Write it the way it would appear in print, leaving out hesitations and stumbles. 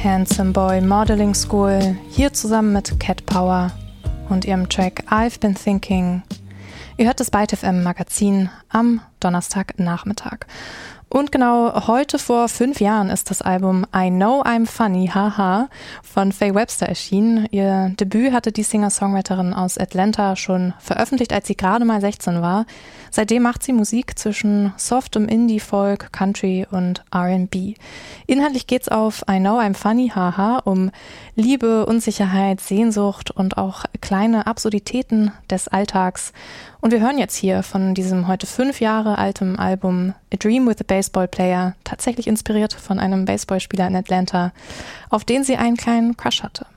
Handsome Boy Modeling School, hier zusammen mit Cat Power und ihrem Track I've Been Thinking. Ihr hört das Byte FM Magazin am Donnerstagnachmittag. Und genau heute vor 5 Jahren ist das Album I Know I'm Funny, haha, von Faye Webster erschienen. Ihr Debüt hatte die Singer-Songwriterin aus Atlanta schon veröffentlicht, als sie gerade mal 16 war. Seitdem macht sie Musik zwischen softem Indie-Folk, Country und R&B. Inhaltlich geht's auf I Know I'm Funny, haha, um Liebe, Unsicherheit, Sehnsucht und auch kleine Absurditäten des Alltags. Und wir hören jetzt hier von diesem heute 5 Jahre altem Album A Dream with a Baseball Player, tatsächlich inspiriert von einem Baseballspieler in Atlanta, auf den sie einen kleinen Crush hatte.